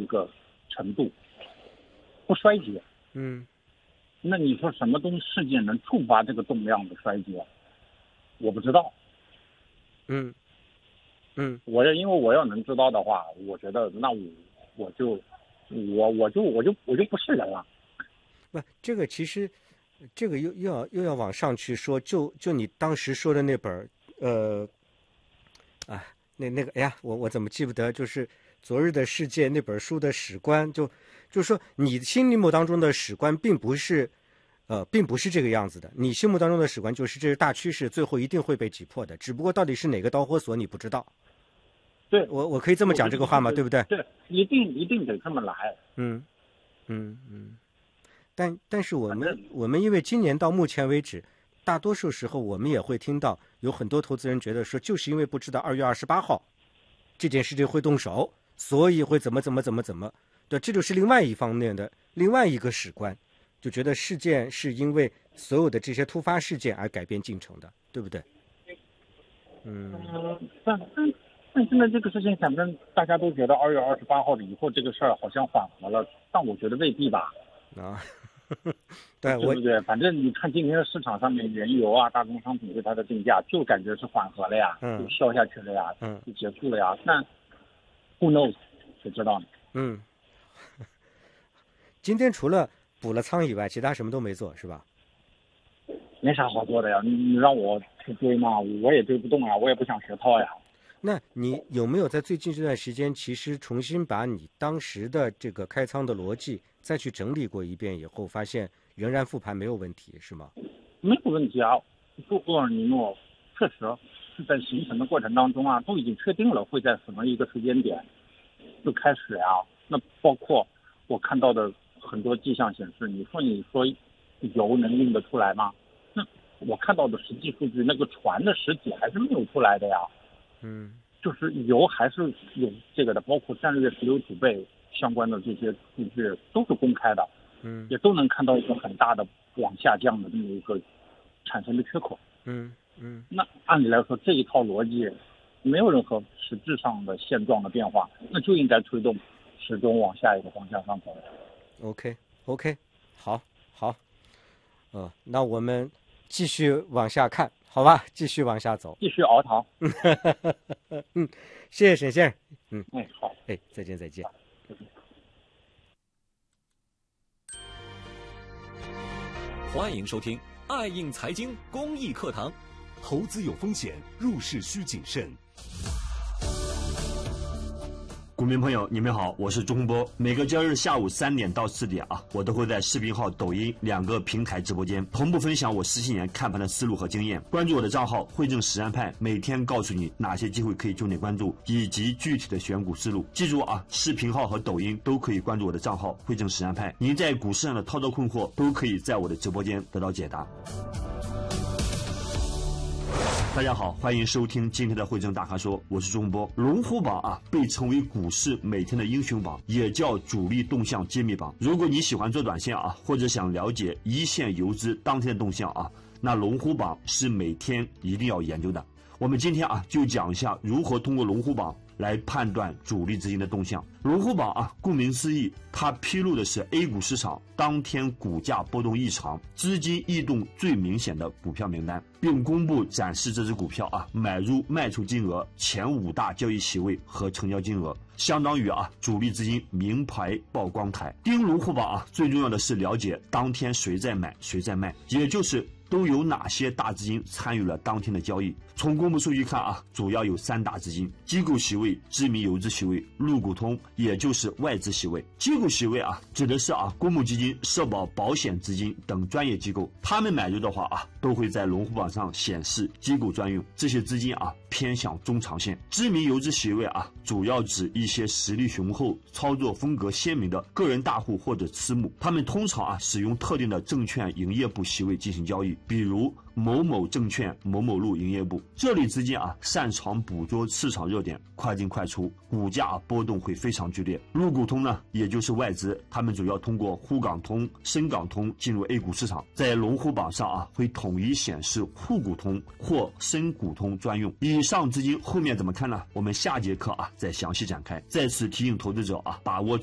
一个程度，不衰竭。那你说什么东西事件能触发这个动量的衰竭？我不知道。因为我要能知道的话，我觉得那我就不是人了。 不，这个其实，这个又要往上去说，就你当时说的那本那个，哎呀，我怎么记不得？就是《昨日的世界》那本书的史观，就是说你心目当中的史观并不是这个样子的。你心目当中的史观就是这是大趋势，最后一定会被击破的，只不过到底是哪个导火索你不知道。 对， 我可以这么讲这个话吗？对不对？ 对，一定得这么来。 但是我们因为今年到目前为止，大多数时候我们也会听到有很多投资人觉得说，就是因为不知道2月28号这件事情会动手，所以会怎么，对，这就是另外一方面的另外一个史观，就觉得事件是因为所有的这些突发事件而改变进程的，对不对？ 但现在这个事情，反正大家都觉得2月28号的以后这个事儿好像缓和了，但我觉得未必吧。 对不对？反正你看今天的市场上面，原油啊、大宗商品对它的定价，就感觉是缓和了呀，就消下去了呀，就结束了呀。那 who knows， 谁知道呢？ 今天除了补了仓以外，其他什么都没做，是吧？ 没啥好做的呀，你让我去追嘛，我也追不动呀，我也不想学套呀。 那你有没有在最近这段时间，其实重新把你当时的这个开仓的逻辑再去整理过一遍以后，发现仍然复盘没有问题，是吗？ 没有问题啊，厄尔尼诺确实是在形成的过程当中啊，都已经确定了会在什么一个时间点就开始呀。那包括我看到的很多迹象显示，你说油能运得出来吗？那我看到的实际数据，那个船的实体还是没有出来的呀。就是油还是有这个的，包括战略石油储备相关的这些数据都是公开的，也都能看到一个很大的往下降的这么一个产生的缺口。那按理来说这一套逻辑没有任何实质上的现状的变化，那就应该推动始终往下一个方向上走。 OK， 好，那我们继续往下看，好吧？继续往下走， 继续熬糖。 谢谢沈先生。 好， 再见。 欢迎收听爱映财经公益课堂。 投资有风险，入市需谨慎。股民朋友，你们好，我是钟洪波。每个交易日下午3点到4点我都会在视频号、抖音2个平台直播间同步分享我17年看盘的思路和经验。关注我的账号汇正实战派，每天告诉你哪些机会可以重点关注，以及具体的选股思路。记住视频号和抖音都可以关注我的账号汇正实战派。您在股市上的操作困惑都可以在我的直播间得到解答。大家好，欢迎收听今天的汇正大咖说，我是钟洪波。龙虎榜被称为股市每天的英雄榜，也叫主力动向揭秘榜。如果你喜欢做短线或者想了解一线游资当天的动向那龙虎榜是每天一定要研究的。我们今天就讲一下如何通过龙虎榜来判断主力资金的动向。龙虎榜顾名思义，它披露的是 A 股市场当天股价波动异常、资金异动最明显的股票名单，并公布展示这只股票买入卖出金额、前5大交易席位和成交金额，相当于主力资金名牌曝光台。盯龙虎榜最重要的是了解当天谁在买谁在卖，也就是都有哪些大资金参与了当天的交易。从公布数据看主要有3大资金：机构席位、知名游资席位、陆股通，也就是外资席位。机构席位指的是公募基金、社保、保险资金等专业机构，他们买入的话都会在龙虎榜上显示机构专用。这些资金偏向中长线。知名游资席位主要指一些实力雄厚、操作风格鲜明的个人大户或者私募，他们通常使用特定的证券营业部席位进行交易，比如某某证券某某路营业部。这类资金擅长捕捉市场热点，快进快出，股价波动会非常剧烈。陆股通呢，也就是外资，他们主要通过沪港通、深港通进入 A 股市场，在龙虎榜上会统一显示沪股通或深股通专用。以上资金后面怎么看呢？我们下节课再详细展开。在此提醒投资者把握